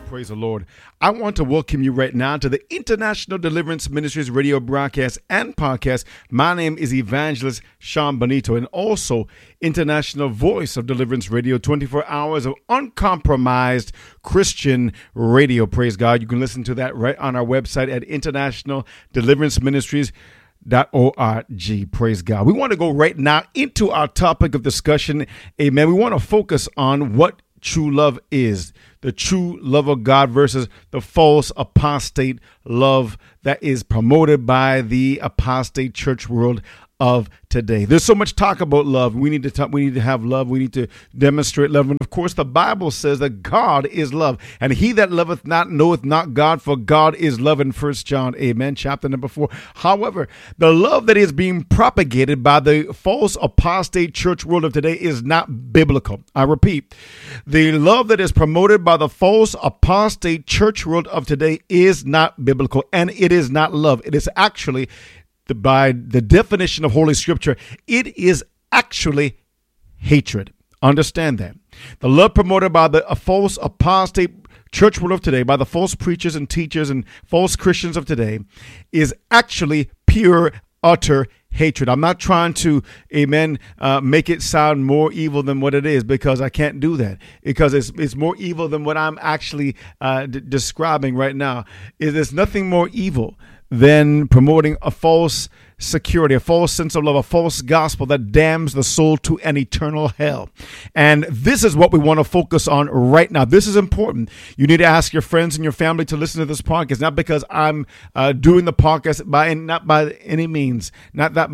Praise the Lord. I want to welcome you right now to the International Deliverance Ministries radio broadcast and podcast. My name is Evangelist Sean Bonito, and also International Voice of Deliverance Radio, 24 hours of uncompromised Christian radio. Praise God. You can listen to that right on our website at International Deliverance Ministries. .org. Praise God. We want to go right now into our topic of discussion. Amen. We want to focus on what true love is, the true love of God versus the false apostate love that is promoted by the apostate church world of today. There's so much talk about love. We need to talk, we need to have love. We need to demonstrate love. And of course, the Bible says that God is love, and he that loveth not knoweth not God, for God is love in 1 John, amen, chapter number 4. However, the love that is being propagated by the false apostate church world of today is not biblical. I repeat, the love that is promoted by the false apostate church world of today is not biblical, and it is not love. It is actually, by the definition of Holy Scripture, it is actually hatred. Understand that. The love promoted by the false apostate church world of today, by the false preachers and teachers and false Christians of today, is actually pure, utter hatred. I'm not trying to, amen, make it sound more evil than what it is, because I can't do that, because it's more evil than what I'm actually describing right now. There's nothing more evil than promoting a false security, a false sense of love, a false gospel that damns the soul to an eternal hell. And this is what we want to focus on right now. This is important. You need to ask your friends and your family to listen to this podcast, not because I'm doing the podcast not by any means, that's not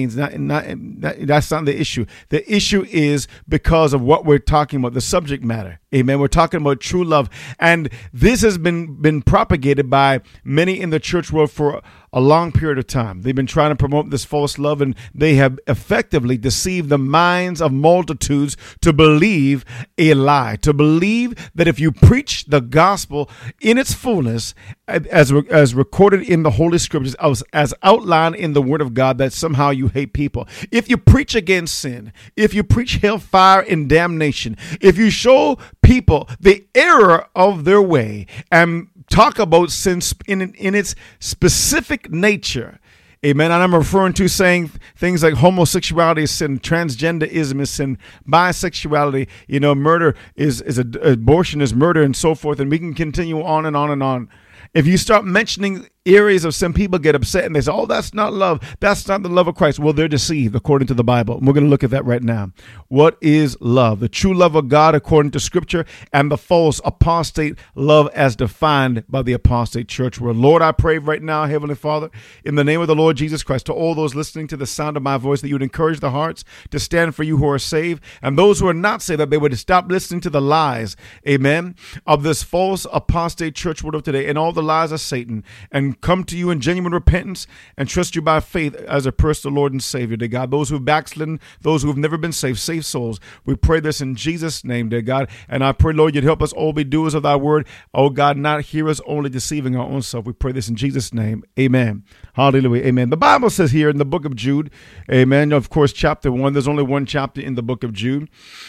the issue. The issue is because of what we're talking about, the subject matter. Amen. We're talking about true love. And this has been propagated by many in the church world for a long period of time. They've been trying to promote this false love, and they have effectively deceived the minds of multitudes to believe a lie, to believe that if you preach the gospel in its fullness, as recorded in the Holy Scriptures, as outlined in the Word of God, that somehow you hate people. If you preach against sin, if you preach hellfire and damnation, if you show people the error of their way and talk about sin in its specific nature, amen. And I'm referring to saying things like homosexuality is sin, transgenderism is sin, bisexuality, murder is abortion is murder, and so forth. And we can continue on and on and on. If you start mentioning areas of sin, people get upset and they say, oh, that's not love. That's not the love of Christ. Well, they're deceived according to the Bible. And we're going to look at that right now. What is love? The true love of God according to Scripture, and the false apostate love as defined by the apostate church world. Lord, I pray right now, Heavenly Father, in the name of the Lord Jesus Christ, to all those listening to the sound of my voice, that you would encourage the hearts to stand for you who are saved, and those who are not saved, that they would stop listening to the lies, amen, of this false apostate church world of today and all the lies of Satan, and come to you in genuine repentance and trust you by faith as a personal Lord and Savior, dear God. Those who have backslidden, those who have never been saved, save souls. We pray this in Jesus' name, dear God. And I pray, Lord, you'd help us all be doers of thy word. Oh God, not hearers only, deceiving our own self. We pray this in Jesus' name. Amen. Hallelujah. Amen. The Bible says here in the book of Jude, amen, of course, chapter 1, there's only one chapter in the book of Jude.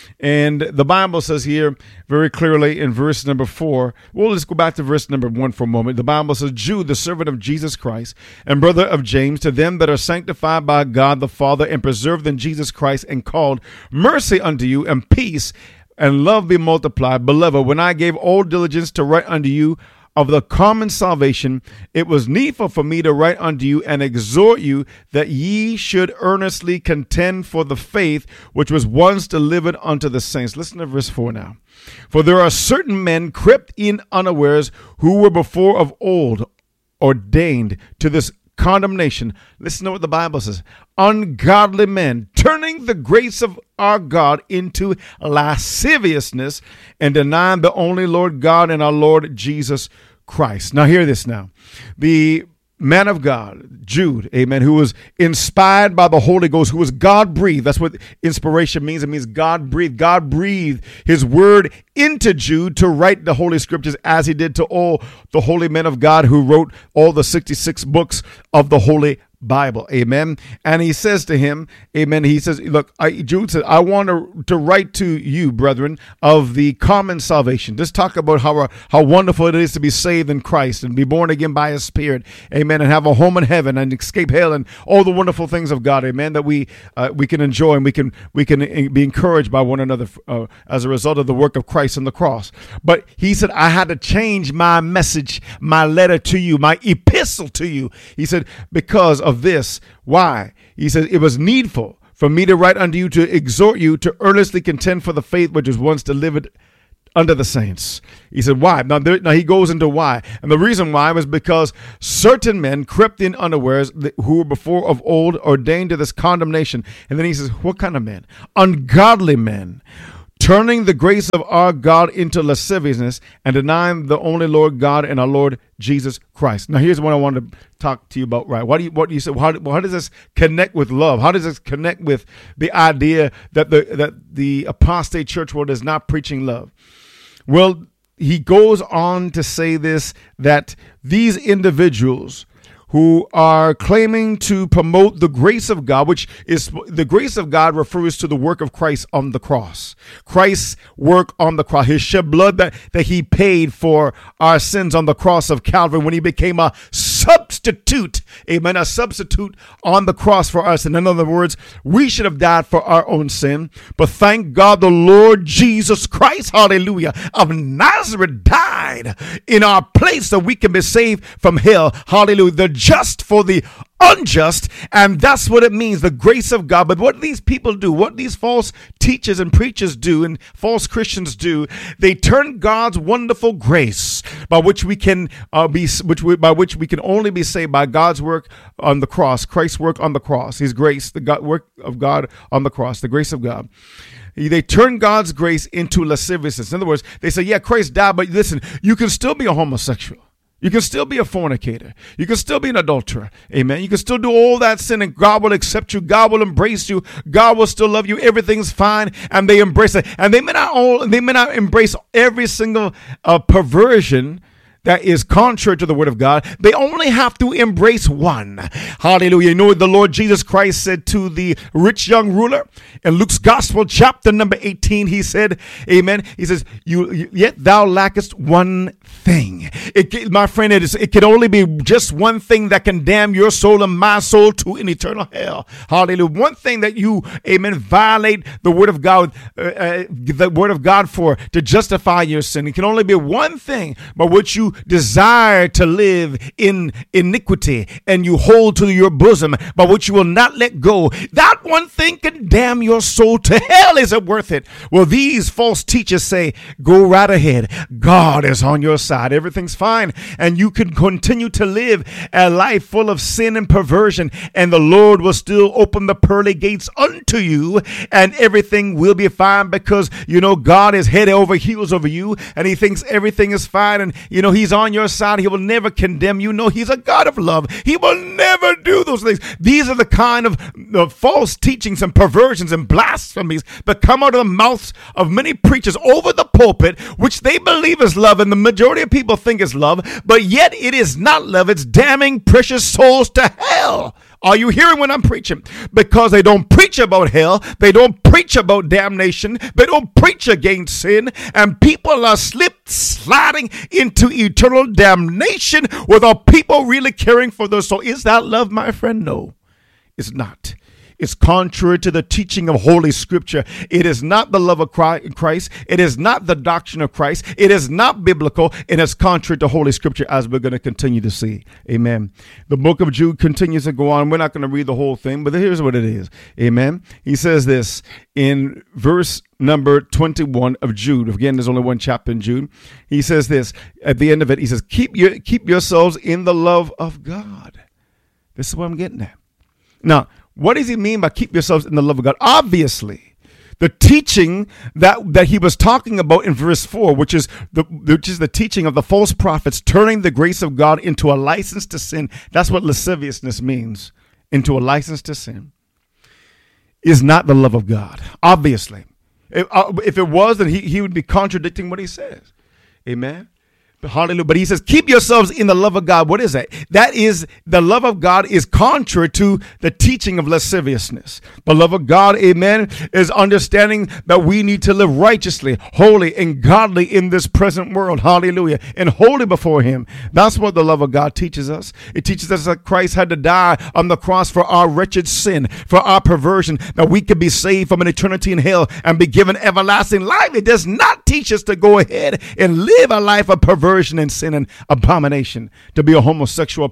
And the Bible says here very clearly in verse number 4, well, let's go back to verse number 1 for a moment. The Bible says, Jude, the servant of Jesus Christ and brother of James, to them that are sanctified by God the Father and preserved in Jesus Christ and called, mercy unto you and peace and love be multiplied. Beloved, when I gave all diligence to write unto you of the common salvation, it was needful for me to write unto you and exhort you that ye should earnestly contend for the faith which was once delivered unto the saints. Listen to verse 4 now. For there are certain men crept in unawares, who were before of old ordained to this condemnation. Listen to what the Bible says. Ungodly men, turning the grace of our God into lasciviousness, and denying the only Lord God and our Lord Jesus Christ. Now hear this now. The man of God, Jude, amen, who was inspired by the Holy Ghost, who was God-breathed. That's what inspiration means. It means God-breathed. God breathed his word into Jude to write the Holy Scriptures, as he did to all the holy men of God who wrote all the 66 books of the Holy Bible. Amen. And he says to him, amen, he says, look, Jude said, I want to write to you, brethren, of the common salvation. Just talk about how wonderful it is to be saved in Christ and be born again by his Spirit. Amen. And have a home in heaven and escape hell and all the wonderful things of God. Amen. That we can enjoy and we can be encouraged by one another as a result of the work of Christ on the cross. But he said, I had to change my message, my letter to you, my epistle to you. He said, because of this. Why? He said, it was needful for me to write unto you to exhort you to earnestly contend for the faith which was once delivered under the saints. He said, why? Now he goes into why. And the reason why was because certain men crept in unawares who were before of old ordained to this condemnation. And then he says, what kind of men? Ungodly men, turning the grace of our God into lasciviousness and denying the only Lord God and our Lord Jesus Christ. Now, here's what I want to talk to you about, right? What do you say? How does this connect with love? How does this connect with the idea that the apostate church world is not preaching love? Well, he goes on to say this, that these individuals who are claiming to promote the grace of God, which is the grace of God refers to the work of Christ on the cross. Christ's work on the cross, his shed blood that he paid for our sins on the cross of Calvary when he became a substitute, amen, a substitute on the cross for us. And in other words, we should have died for our own sin, but thank God the Lord Jesus Christ, hallelujah, of Nazareth died in our place so we can be saved from hell, hallelujah, the just for the unjust. And that's what it means, the grace of God. But what these people do, what these false teachers and preachers do and false Christians do, they turn God's wonderful grace by which we can by which we can only be saved by God's work on the cross, Christ's work on the cross, his grace, the work of God on the cross, the grace of God. They turn God's grace into lasciviousness. In other words, they say, yeah, Christ died, but listen, you can still be a homosexual. You can still be a fornicator. You can still be an adulterer. Amen. You can still do all that sin and God will accept you. God will embrace you. God will still love you. Everything's fine. And they embrace it. And they may not embrace every single perversion that is contrary to the word of God. They only have to embrace one. Hallelujah. You know what the Lord Jesus Christ said to the rich young ruler in Luke's gospel, chapter number 18, he said, amen. He says, yet thou lackest one thing. My friend, it can only be just one thing that can damn your soul and my soul to an eternal hell. Hallelujah. One thing that you, amen, violate the word of God, for to justify your sin. It can only be one thing by which you desire to live in iniquity and you hold to your bosom, by which you will not let go. That one thing can damn your soul to hell. Is it worth it? Well, these false teachers say, go right ahead. God is on your side. Everything's fine. And you can continue to live a life full of sin and perversion, and the Lord will still open the pearly gates unto you, and everything will be fine because, God is head over heels over you, and he thinks everything is fine, and, he's on your side. He will never condemn you. No, he's a God of love. He will never do those things. These are the kind of false teachings and perversions and blasphemies that come out of the mouths of many preachers over the pulpit, which they believe is love, and the majority of people think is love, but yet it is not love. It's damning precious souls to hell. Are you hearing what I'm preaching? Because they don't preach about hell. They don't preach about damnation. They don't preach against sin. And people are sliding into eternal damnation without people really caring for their soul. Is that love, my friend? No, it's not. It's contrary to the teaching of Holy Scripture. It is not the love of Christ. It is not the doctrine of Christ. It is not biblical, and it's contrary to Holy Scripture, as we're going to continue to see. Amen. The book of Jude continues to go on. We're not going to read the whole thing, but here's what it is. Amen. He says this in verse number 21 of Jude. Again, there's only one chapter in Jude. He says this at the end of it. He says, keep yourselves in the love of God. This is what I'm getting at. Now, what does he mean by keep yourselves in the love of God? Obviously, the teaching that he was talking about in verse 4, which is the teaching of the false prophets, turning the grace of God into a license to sin. That's what lasciviousness means, into a license to sin, is not the love of God. Obviously, if it was, then he would be contradicting what he says. Amen. Hallelujah. But he says, keep yourselves in the love of God. What is that? That is, the love of God is contrary to the teaching of lasciviousness. The love of God, amen, is understanding that we need to live righteously, holy, and godly in this present world. Hallelujah. And holy before him. That's what the love of God teaches us. It teaches us that Christ had to die on the cross for our wretched sin, for our perversion, that we could be saved from an eternity in hell and be given everlasting life. It does not teach us to go ahead and live a life of perversion and sin and abomination, to be a homosexual,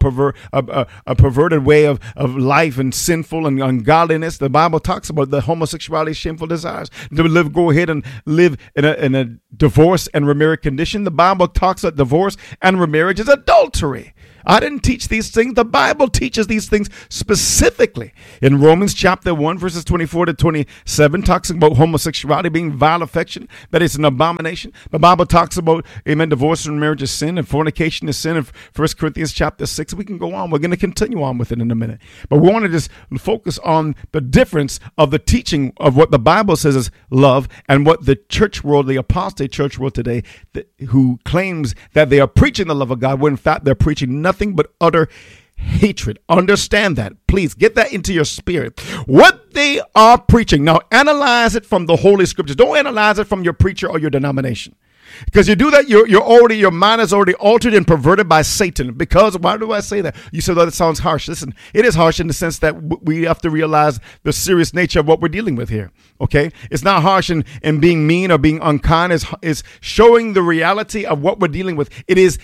a perverted way of life and sinful and ungodliness. The Bible talks about the homosexuality, shameful desires, to go ahead and live in a divorce and remarriage condition. The Bible talks about divorce and remarriage is adultery. I didn't teach these things. The Bible teaches these things specifically. In Romans chapter 1, verses 24 to 27, talks about homosexuality being vile affection, that it's an abomination. The Bible talks about, amen, divorce and marriage is sin and fornication is sin. In 1 Corinthians chapter 6, we can go on. We're going to continue on with it in a minute. But we want to just focus on the difference of the teaching of what the Bible says is love and what the church world, the apostate church world today, who claims that they are preaching the love of God, when in fact they're preaching nothing but utter hatred. Understand that. Please get that into your spirit. What they are preaching. Now analyze it from the Holy Scriptures. Don't analyze it from your preacher or your denomination. Because you do that, your mind is already altered and perverted by Satan. Because, why do I say that? You said that it sounds harsh. Listen, it is harsh in the sense that we have to realize the serious nature of what we're dealing with here. Okay? It's not harsh in being mean or being unkind. It's showing the reality of what we're dealing with. It is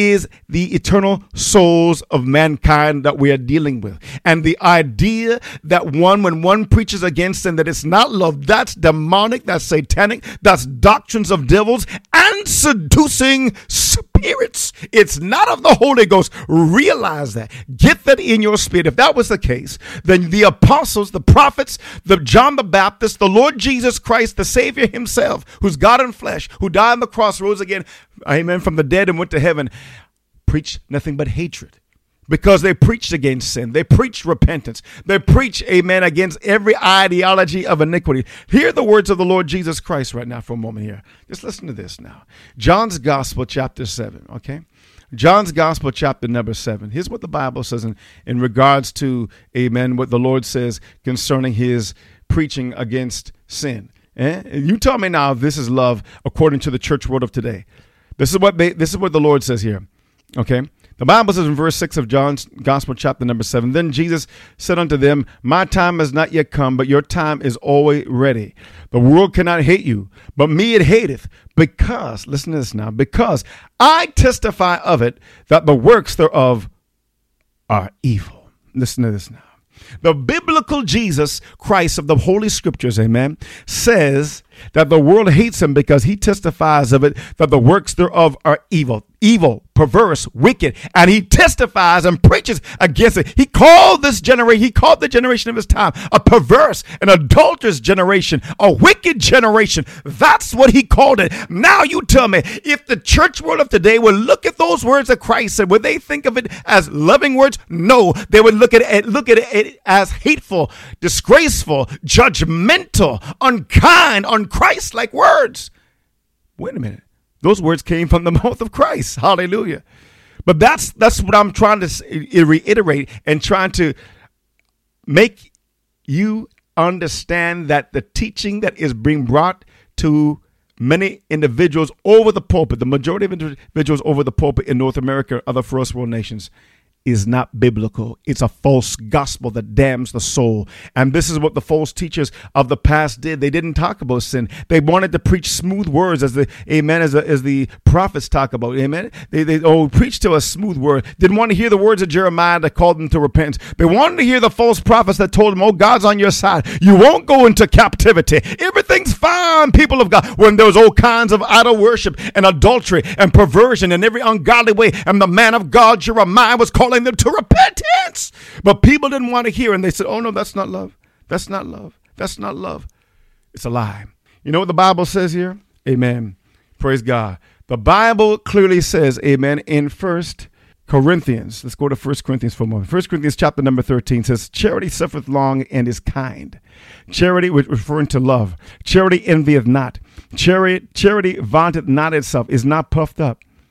the eternal souls of mankind that we are dealing with. And the idea that when one preaches against sin, that it's not love, that's demonic, that's satanic, that's doctrines of devils and seducing spirits. It's not of the Holy Ghost. Realize that. Get that in your spirit. If that was the case, then the apostles, the prophets, the John the Baptist, the Lord Jesus Christ, the Savior himself, who's God in flesh, who died on the cross, rose again, amen, from the dead and went to heaven, preached nothing but hatred. Because they preached against sin. They preached repentance. They preached, amen, against every ideology of iniquity. Hear the words of the Lord Jesus Christ right now for a moment here. Just listen to this now. John's Gospel, chapter 7, okay? John's Gospel, chapter number 7. Here's what the Bible says in regards to, amen, what the Lord says concerning his preaching against sin. You tell me now if this is love according to the church world of today. This is what the Lord says here, okay? The Bible says in verse 6 of John's Gospel, chapter number 7, then Jesus said unto them, my time has not yet come, but your time is always ready. The world cannot hate you, but me it hateth, because, listen to this now, because I testify of it that the works thereof are evil. Listen to this now. The biblical Jesus Christ of the Holy Scriptures, amen, says that the world hates him because he testifies of it that the works thereof are evil, perverse, wicked, and he testifies and preaches against it. He called the generation of his time a perverse, an adulterous generation, a wicked generation. That's what he called it. Now you tell me, if the church world of today would look at those words that Christ said, would they think of it as loving words? No, they would look at it as hateful, disgraceful, judgmental, unkind, un-Christ-like words. Wait a minute. Those words came from the mouth of Christ. Hallelujah. But that's what I'm trying to reiterate and trying to make you understand, that the teaching that is being brought to many individuals over the pulpit, the majority of individuals over the pulpit in North America, other first world nations, is not biblical. It's a false gospel that damns the soul. And this is what the false teachers of the past did. They didn't talk about sin. They wanted to preach smooth words, as the prophets talk about. Amen. They preached to a smooth word. Didn't want to hear the words of Jeremiah that called them to repentance. They wanted to hear the false prophets that told them, oh, God's on your side. You won't go into captivity. Everything's fine, people of God. When there's all kinds of idol worship and adultery and perversion and every ungodly way. And the man of God, Jeremiah, was calling them to repentance. But people didn't want to hear, and they said, oh no, that's not love. That's not love. That's not love. It's a lie. You know what the Bible says here? Amen. Praise God. The Bible clearly says, amen, in 1 Corinthians. Let's go to 1 Corinthians for a moment. 1 Corinthians chapter number 13 says, charity suffereth long and is kind. Charity, referring to love. Charity envieth not. Charity vaunteth not itself, is not puffed up.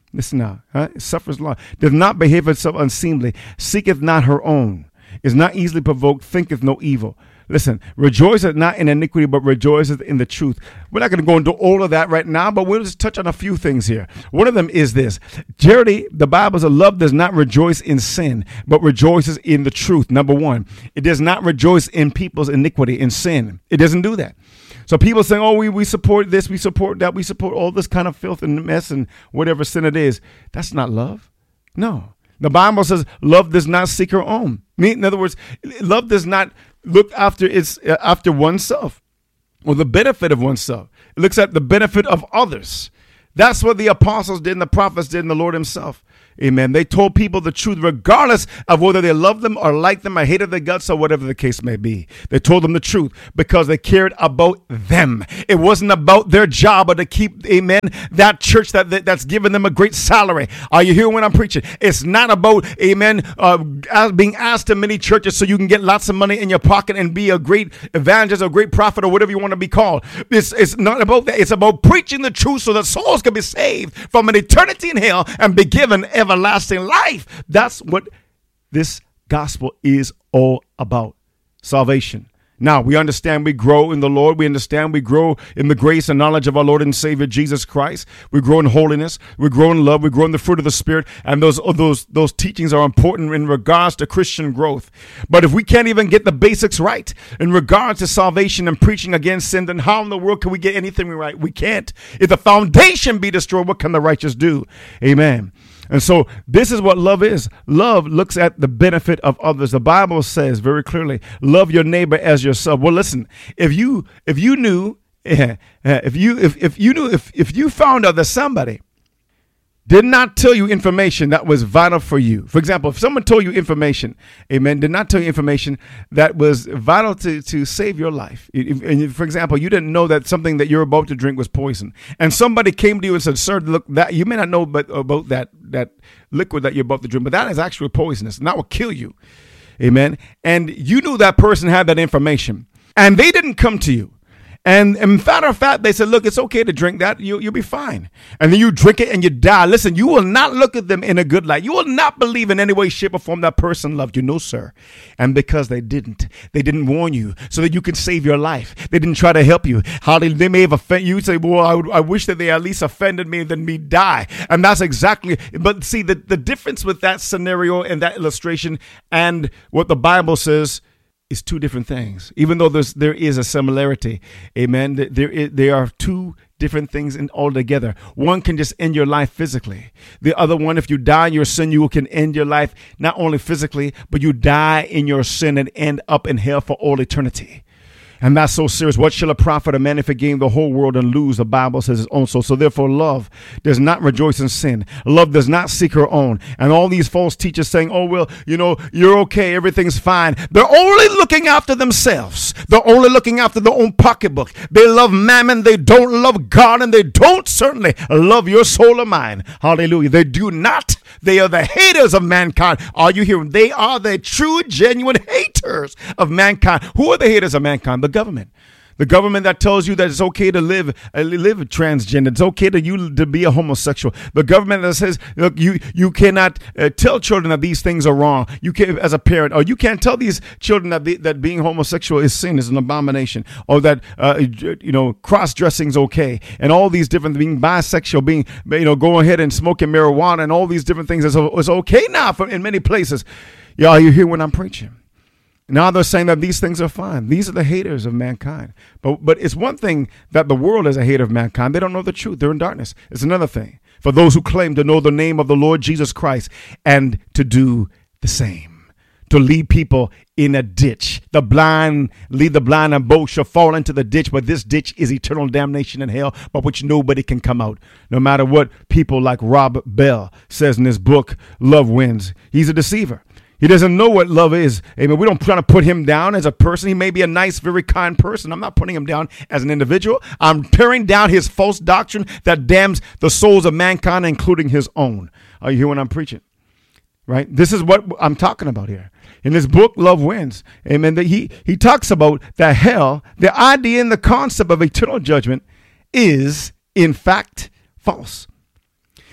Listen now. It suffers long. Does not behave itself unseemly. Seeketh not her own. Is not easily provoked. Thinketh no evil. Listen, rejoiceth not in iniquity, but rejoiceth in the truth. We're not going to go into all of that right now, but we'll just touch on a few things here. One of them is this. Charity, the Bible says, love does not rejoice in sin, but rejoices in the truth. Number one, it does not rejoice in people's iniquity, in sin. It doesn't do that. So people saying, oh, we support this, we support that, we support all this kind of filth and mess and whatever sin it is. That's not love. No. The Bible says love does not seek her own. In other words, love does not look after oneself or the benefit of oneself. It looks at the benefit of others. That's what the apostles did and the prophets did and the Lord himself. Amen. They told people the truth regardless of whether they loved them or liked them or hated their guts or whatever the case may be. They told them the truth because they cared about them. It wasn't about their job or to keep, amen, that church that's giving them a great salary. Are you hearing when I'm preaching? It's not about, amen, being asked to many churches so you can get lots of money in your pocket and be a great evangelist or great prophet or whatever you want to be called. It's not about that. It's about preaching the truth so that souls can be saved from an eternity in hell and be given everlasting life. That's what this gospel is all about. Salvation. Now, we understand we grow in the Lord. We understand we grow in the grace and knowledge of our Lord and Savior, Jesus Christ. We grow in holiness. We grow in love. We grow in the fruit of the Spirit. And those teachings are important in regards to Christian growth. But if we can't even get the basics right in regards to salvation and preaching against sin, then how in the world can we get anything right? We can't. If the foundation be destroyed, what can the righteous do? Amen. And so this is what love is. Love looks at the benefit of others. The Bible says very clearly, love your neighbor as yourself. Well, listen, if you found out that somebody did not tell you information that was vital for you. For example, if someone told you information, amen, did not tell you information that was vital to save your life. For example, you didn't know that something that you're about to drink was poison. And somebody came to you and said, sir, look, that you may not know about that liquid that you're about to drink, but that is actually poisonous and that will kill you. Amen. And you knew that person had that information and they didn't come to you. And in matter of fact, they said, look, it's okay to drink that. You'll be fine. And then you drink it and you die. Listen, you will not look at them in a good light. You will not believe in any way, shape, or form that person loved you. No, sir. And because they didn't warn you so that you could save your life. They didn't try to help you. How they may have offended you. Say, well, I wish that they at least offended me and then me die. And that's exactly, but see, the difference with that scenario and that illustration and what the Bible says is two different things. Even though there is a similarity, amen, there are two different things altogether. One can just end your life physically. The other one, if you die in your sin, you can end your life not only physically, but you die in your sin and end up in hell for all eternity. And that's so serious. What shall it profit a man if he gain the whole world and lose? The Bible says his own soul. So therefore, love does not rejoice in sin. Love does not seek her own. And all these false teachers saying, oh, well, you're okay. Everything's fine. They're only looking after themselves. They're only looking after their own pocketbook. They love mammon. They don't love God. And they don't certainly love your soul or mine. Hallelujah. They do not. They are the haters of mankind. Are you hearing? They are the true, genuine haters of mankind. Who are the haters of mankind? The government. The government that tells you that it's okay to live transgender. It's okay to be a homosexual. The government that says, look, you cannot tell children that these things are wrong. You can, as a parent, or you can't tell these children that being homosexual is sin, is an abomination, or that cross-dressing is okay, and all these different, being bisexual, being go ahead and smoking marijuana, and all these different things is okay now in many places. Y'all, you hear when I'm preaching. Now they're saying that these things are fine. These are the haters of mankind. But it's one thing that the world is a hater of mankind. They don't know the truth. They're in darkness. It's another thing for those who claim to know the name of the Lord Jesus Christ and to do the same, to lead people in a ditch. The blind lead the blind, and both shall fall into the ditch. But this ditch is eternal damnation in hell, but which nobody can come out. No matter what people like Rob Bell says in his book, Love Wins. He's a deceiver. He doesn't know what love is. Amen. We don't try to put him down as a person. He may be a nice, very kind person. I'm not putting him down as an individual. I'm tearing down his false doctrine that damns the souls of mankind, including his own. Are you hearing what I'm preaching? Right? This is what I'm talking about here. In his book, Love Wins, amen, he talks about that hell, the idea and the concept of eternal judgment is, in fact, false.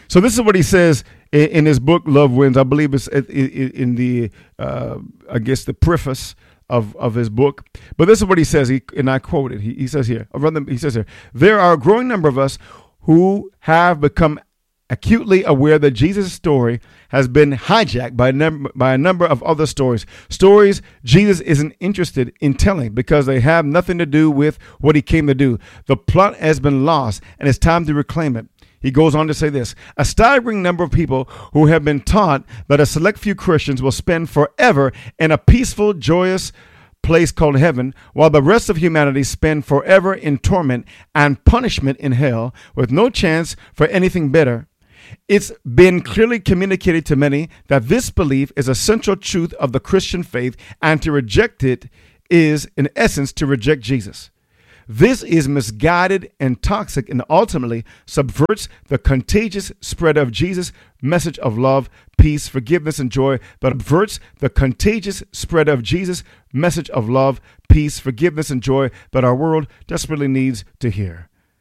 So this is what he says in his book, Love Wins. I believe it's in the, the preface of his book. But this is what he says, and I quote it. He says here, there are a growing number of us who have become acutely aware that Jesus' story has been hijacked by a number of other stories Jesus isn't interested in telling because they have nothing to do with what he came to do. The plot has been lost, and it's time to reclaim it. He goes on to say this: a staggering number of people who have been taught that a select few Christians will spend forever in a peaceful, joyous place called heaven, while the rest of humanity spend forever in torment and punishment in hell with no chance for anything better. It's been clearly communicated to many that this belief is a central truth of the Christian faith, and to reject it is, in essence, to reject Jesus. This is misguided and toxic, and ultimately subverts the contagious spread of Jesus' message of love, peace, forgiveness, and joy. But subverts the contagious spread of Jesus' message of love, peace, forgiveness, and joy that our world desperately needs to hear.